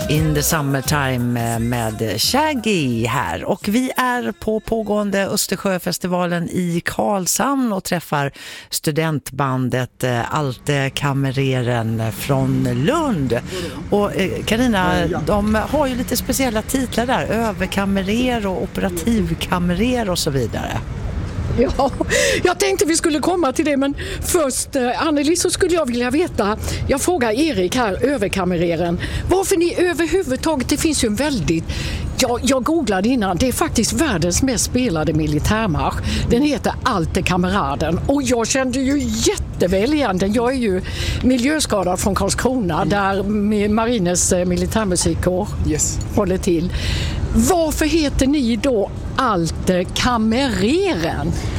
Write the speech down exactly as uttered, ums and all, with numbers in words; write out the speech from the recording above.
In the Summertime med Shaggy här. Och vi är på pågående Östersjöfestivalen i Karlshamn och träffar studentbandet Alte Kamreren från Lund. Och Carina, de har ju lite speciella titlar där. Överkamrer och operativkamrer och så vidare. Ja, jag tänkte vi skulle komma till det, men först Anneli, så skulle jag vilja veta, jag frågar Erik här, överkamreren, varför ni överhuvudtaget, det finns ju en väldigt, jag, jag googlade innan, det är faktiskt världens mest spelade militärmarsch, den heter Alte Kamraden och jag kände ju jätteväl igen den, jag är ju miljöskadad från Karlskrona där Marines militärmusikkår yes. håller till. Varför heter ni då Alte Kamreren?